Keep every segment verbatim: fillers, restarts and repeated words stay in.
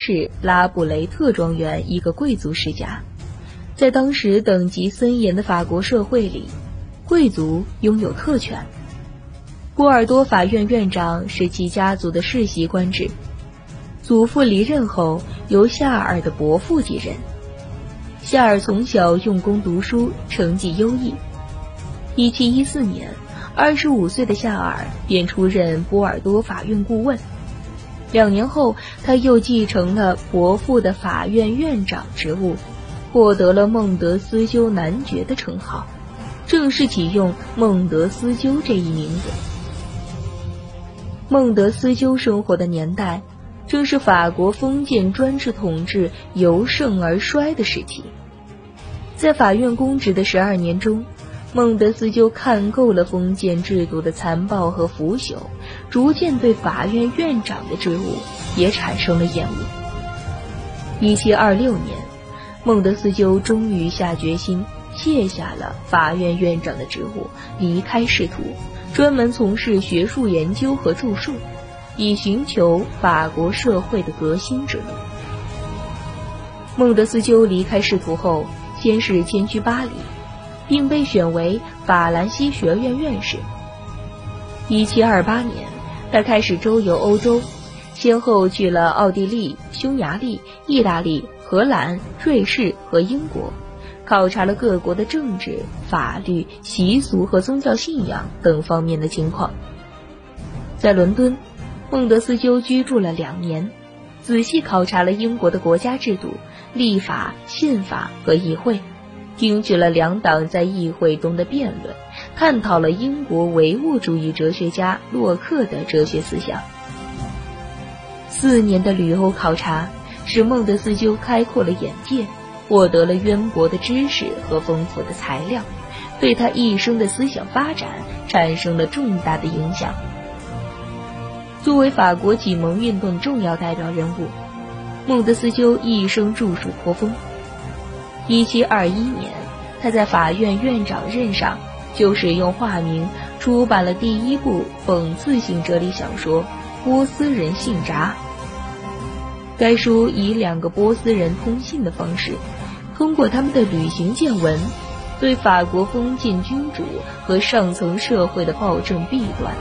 是拉布雷特庄园一个贵族世家。在当时等级森严的法国社会里，贵族拥有特权。波尔多法院院长是其家族的世袭官职，祖父离任后由夏尔的伯父继任。夏尔从小用功读书，成绩优异。一七一四年，二十五岁的夏尔便出任波尔多法院顾问。两年后，他又继承了伯父的法院院长职务，获得了孟德斯鸠男爵的称号，正式启用孟德斯鸠这一名字。孟德斯鸠生活的年代，正是法国封建专制统治由盛而衰的时期。在法院公职的十二年中，孟德斯鸠看够了封建制度的残暴和腐朽，逐渐对法院院长的职务也产生了厌恶。一七二六年，孟德斯鸠终于下决心卸下了法院院长的职务，离开仕途，专门从事学术研究和著述，以寻求法国社会的革新之路。孟德斯鸠离开仕途后，先是迁居巴黎，并被选为法兰西学院院士。一七二八年，他开始周游欧洲，先后去了奥地利、匈牙利、意大利、荷兰、瑞士和英国，考察了各国的政治、法律、习俗和宗教信仰等方面的情况。在伦敦，孟德斯鸠居住了两年，仔细考察了英国的国家制度、立法、宪法和议会，听取了两党在议会中的辩论，探讨了英国唯物主义哲学家洛克的哲学思想。四年的旅欧考察使孟德斯鸠开阔了眼界，获得了渊博的知识和丰富的材料，对他一生的思想发展产生了重大的影响。作为法国启蒙运动重要代表人物，孟德斯鸠一生著述颇丰。一七二一年，他在法院院长任上就使用化名出版了第一部讽刺性哲理小说《波斯人信札》。该书以两个波斯人通信的方式，通过他们的旅行见闻，对法国封建君主和上层社会的暴政弊端、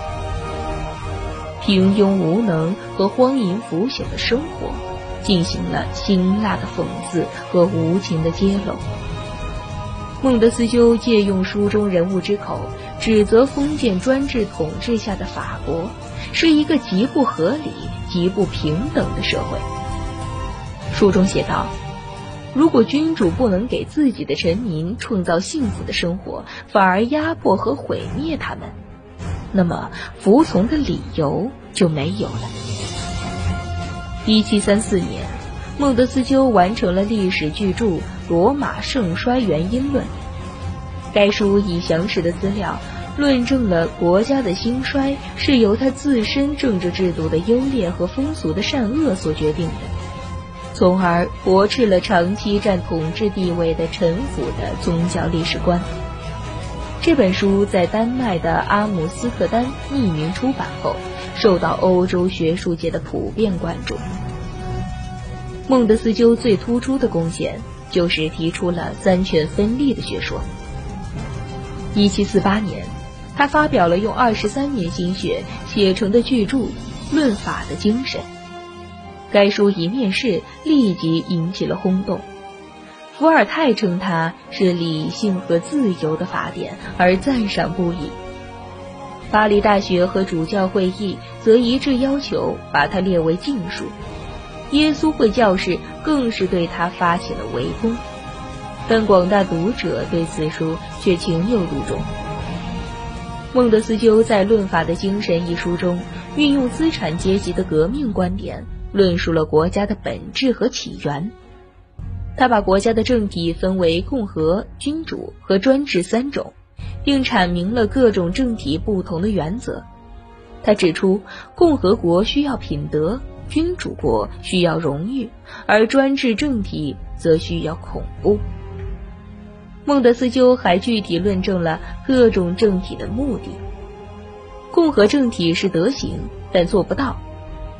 平庸无能和荒淫腐朽的生活进行了辛辣的讽刺和无情的揭露。孟德斯鸠借用书中人物之口，指责封建专制统治下的法国是一个极不合理、极不平等的社会。书中写道，如果君主不能给自己的臣民创造幸福的生活，反而压迫和毁灭他们，那么服从的理由就没有了。一七三四年，孟德斯鸠完成了历史巨著《罗马盛衰原因论》。该书以详实的资料论证了国家的兴衰是由它自身政治制度的优劣和风俗的善恶所决定的，从而驳斥了长期占统治地位的臣服的宗教历史观。这本书在丹麦的阿姆斯特丹匿名出版后，受到欧洲学术界的普遍关注。孟德斯鸠最突出的贡献就是提出了三权分立的学说。一七四八年，他发表了用二十三年心血写成的巨著《论法的精神》。该书一面世，立即引起了轰动。伏尔泰称它是理性和自由的法典，而赞赏不已。巴黎大学和主教会议则一致要求把它列为禁书。耶稣会教士更是对他发起了围攻，但广大读者对此书却情有独钟。孟德斯鸠在《论法的精神》一书中，运用资产阶级的革命观点，论述了国家的本质和起源。他把国家的政体分为共和、君主和专制三种，并阐明了各种政体不同的原则。他指出，共和国需要品德，君主国需要荣誉，而专制政体则需要恐怖。孟德斯鸠还具体论证了各种政体的目的。共和政体是德行，但做不到；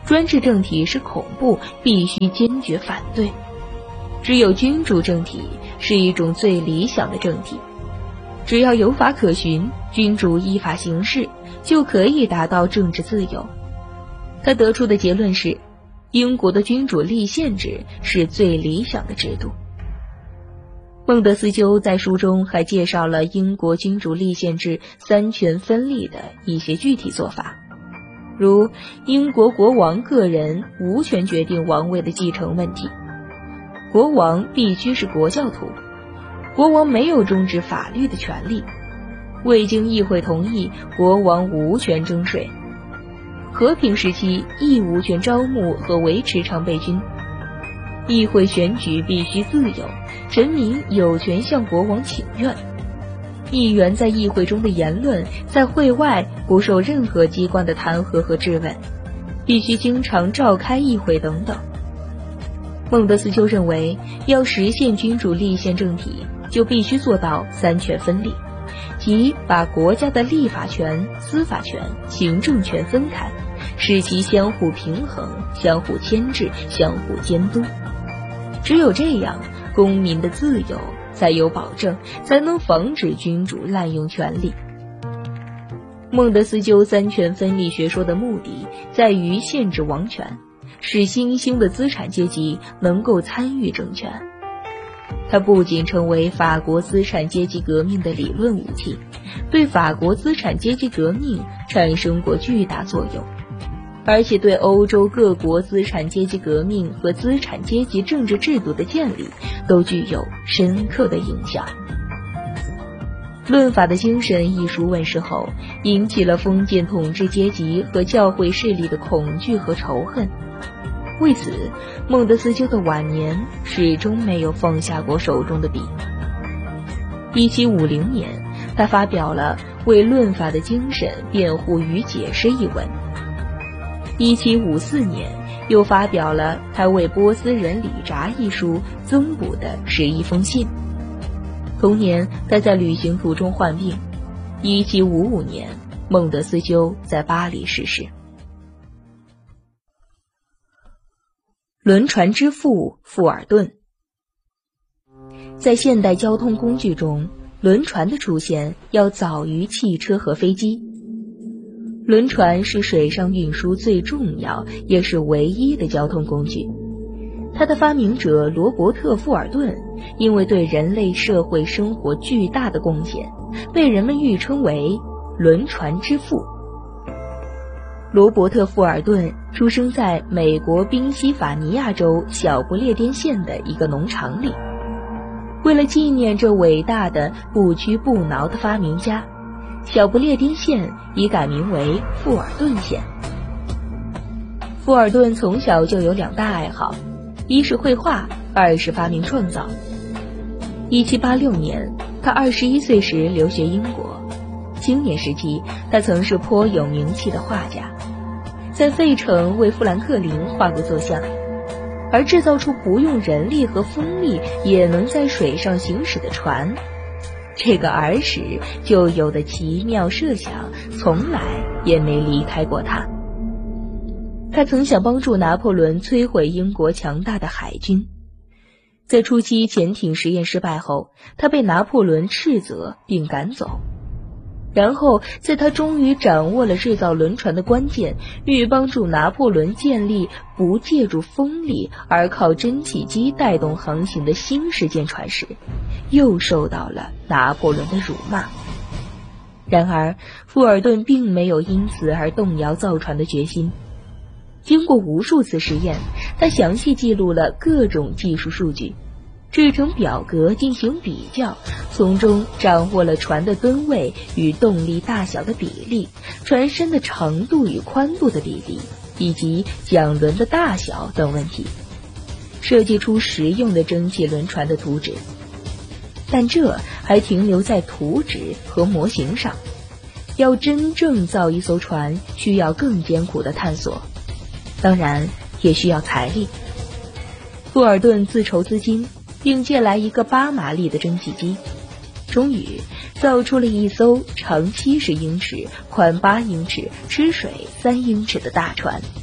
专制政体是恐怖，必须坚决反对。只有君主政体是一种最理想的政体，只要有法可循，君主依法行事，就可以达到政治自由。他得出的结论是，英国的君主立宪制是最理想的制度。孟德斯鸠在书中还介绍了英国君主立宪制三权分立的一些具体做法，如英国国王个人无权决定王位的继承问题，国王必须是国教徒，国王没有终止法律的权利，未经议会同意，国王无权征税，和平时期亦无权招募和维持常备军，议会选举必须自由，臣民有权向国王请愿，议员在议会中的言论在会外不受任何机关的弹劾和质问，必须经常召开议会等等。孟德斯鸠认为，要实现君主立宪政体，就必须做到三权分立，即把国家的立法权、司法权、行政权分开，使其相互平衡、相互牵制、相互监督。只有这样，公民的自由才有保证，才能防止君主滥用权力。孟德斯鸠三权分立学说的目的在于限制王权，使新兴的资产阶级能够参与政权。它不仅成为法国资产阶级革命的理论武器，对法国资产阶级革命产生过巨大作用，而且对欧洲各国资产阶级革命和资产阶级政治制度的建立都具有深刻的影响。《论法的精神》一书问世后，引起了封建统治阶级和教会势力的恐惧和仇恨。为此，孟德斯鸠的晚年始终没有放下过手中的笔。一七五零年，他发表了为论法的精神辩护与解释一文。一七五四年，又发表了他为波斯人李札一书增补的十一封信。同年，他在旅行途中患病。一七五五年，孟德斯鸠在巴黎逝世。轮船之父富尔顿。在现代交通工具中，轮船的出现要早于汽车和飞机。轮船是水上运输最重要也是唯一的交通工具。它的发明者罗伯特·富尔顿因为对人类社会生活巨大的贡献，被人们誉称为轮船之父。罗伯特·富尔顿出生在美国宾夕法尼亚州小不列颠县的一个农场里。为了纪念这伟大的不屈不挠的发明家，小不列颠县已改名为富尔顿县。富尔顿从小就有两大爱好，一是绘画，二是发明创造。一七八六年，他二十一岁时留学英国。青年时期，他曾是颇有名气的画家，在费城为富兰克林画过作像。而制造出不用人力和风力也能在水上行驶的船，这个儿时就有的奇妙设想从来也没离开过他。他曾想帮助拿破仑摧毁英国强大的海军。在初期潜艇实验失败后，他被拿破仑斥责并赶走。然后在他终于掌握了制造轮船的关键，欲帮助拿破仑建立不借助风力而靠蒸汽机带动航行的新式舰船时，又受到了拿破仑的辱骂。然而富尔顿并没有因此而动摇造船的决心。经过无数次实验，他详细记录了各种技术数据，制成表格进行比较，从中掌握了船的吨位与动力大小的比例，船身的长度与宽度的比例，以及桨轮的大小等问题，设计出实用的蒸汽轮船的图纸。但这还停留在图纸和模型上，要真正造一艘船，需要更艰苦的探索，当然也需要财力。富尔顿自筹资金，并借来一个八马力的蒸汽机，终于造出了一艘长七十英尺、宽八英尺、吃水三英尺的大船。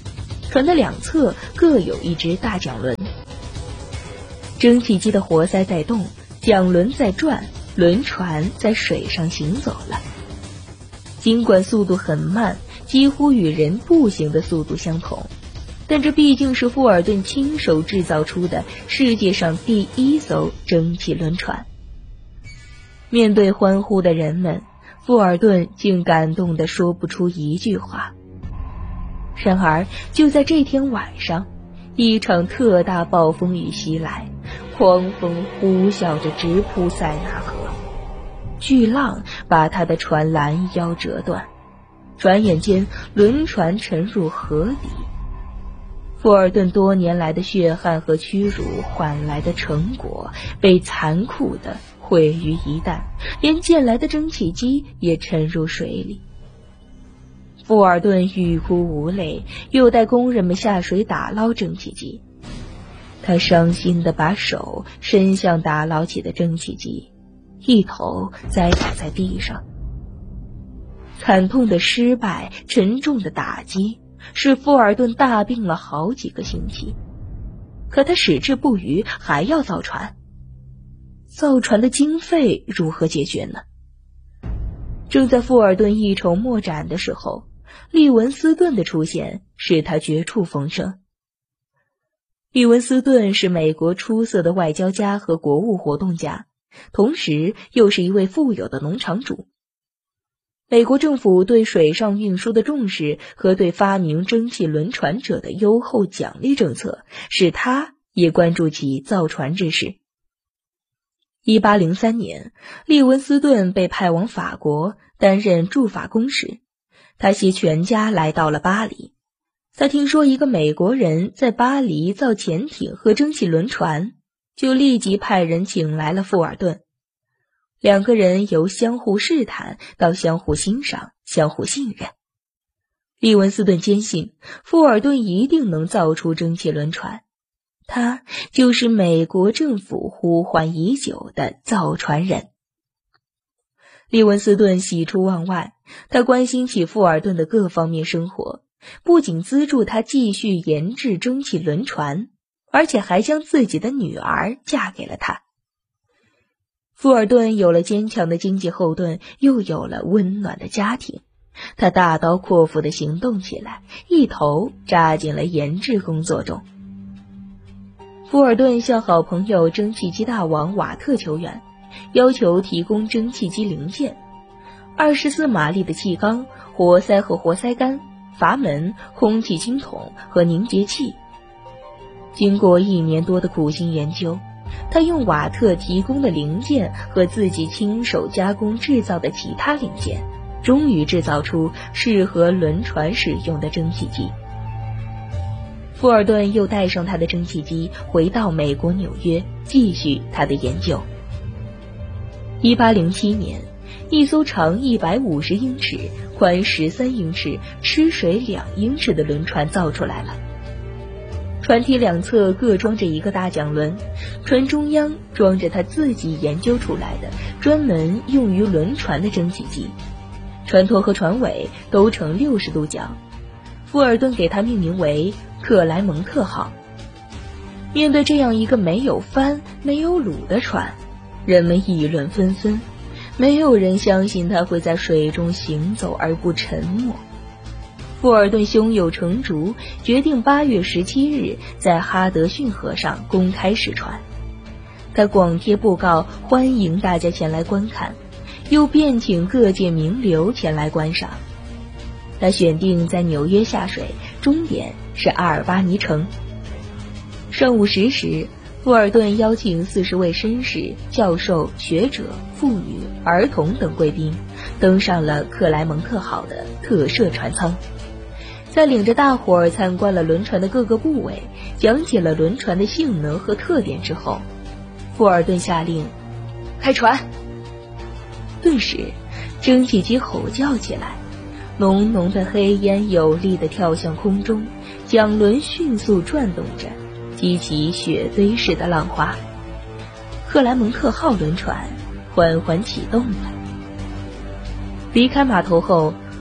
船的两侧各有一只大桨轮，蒸汽机的活塞在动，桨轮在转，轮船在水上行走了。尽管速度很慢，几乎与人步行的速度相同，但这毕竟是富尔顿亲手制造出的世界上第一艘蒸汽轮船。面对欢呼的人们，富尔顿竟感动得说不出一句话。然而就在这天晚上，一场特大暴风雨袭来，狂风呼啸着直扑塞纳河，巨浪把他的船拦腰折断，转眼间轮船沉入河底。富尔顿多年来的血汗和屈辱换来的成果被残酷地毁于一旦，连借来的蒸汽机也沉入水里。富尔顿欲哭无泪，又带工人们下水打捞蒸汽机。他伤心地把手伸向打捞起的蒸汽机，一头栽倒在地上。惨痛的失败，沉重的打击，使富尔顿大病了好几个星期。可他矢志不渝，还要造船。造船的经费如何解决呢？正在富尔顿一筹莫展的时候，利文斯顿的出现使他绝处逢生。利文斯顿是美国出色的外交家和国务活动家，同时又是一位富有的农场主。美国政府对水上运输的重视和对发明蒸汽轮船者的优厚奖励政策，使他也关注起造船之事。一八零三年，利文斯顿被派往法国担任驻法公使，他携全家来到了巴黎。他听说一个美国人在巴黎造潜艇和蒸汽轮船，就立即派人请来了富尔顿。两个人由相互试探到相互欣赏、相互信任。利文斯顿坚信富尔顿一定能造出蒸汽轮船，他就是美国政府呼唤已久的造船人。利文斯顿喜出望外，他关心起富尔顿的各方面生活，不仅资助他继续研制蒸汽轮船，而且还将自己的女儿嫁给了他。富尔顿有了坚强的经济后盾，又有了温暖的家庭，他大刀阔斧地行动起来，一头扎进了研制工作中。富尔顿向好朋友蒸汽机大王瓦特求援，要求提供蒸汽机零件，二十四马力的气缸、活塞和活塞杆、阀门、空气清筒和凝结器。经过一年多的苦心研究，他用瓦特提供的零件和自己亲手加工制造的其他零件，终于制造出适合轮船使用的蒸汽机。富尔顿又带上他的蒸汽机回到美国纽约，继续他的研究。一八零七年，一艘长一百五十英尺、宽十三英尺、吃水两英尺的轮船造出来了。船体两侧各装着一个大桨轮，船中央装着他自己研究出来的专门用于轮船的蒸汽机，船头和船尾都呈六十度角。富尔顿给它命名为克莱蒙特号。面对这样一个没有帆、没有橹的船，人们议论纷纷，没有人相信它会在水中行走而不沉没。富尔顿胸有成竹，决定八月十七日在哈德逊河上公开试船。他广贴布告，欢迎大家前来观看，又便请各界名流前来观赏。他选定在纽约下水，终点是阿尔巴尼城。上午十时，富尔顿邀请四十位绅士、教授、学者、妇女、儿童等贵宾登上了克莱蒙特号的特设船舱。在领着大伙儿参观了轮船的各个部位，讲解了轮船的性能和特点之后，富尔顿下令开船。顿时蒸汽机吼叫起来，浓浓的黑烟有力地跳向空中，桨轮迅速转动着，激起雪堆似的浪花。克莱蒙特号轮船缓缓启动了。离开码头后，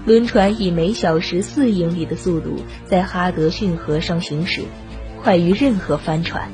轮船以每小时四英里的速度在哈德逊河上行驶，快于任何帆船。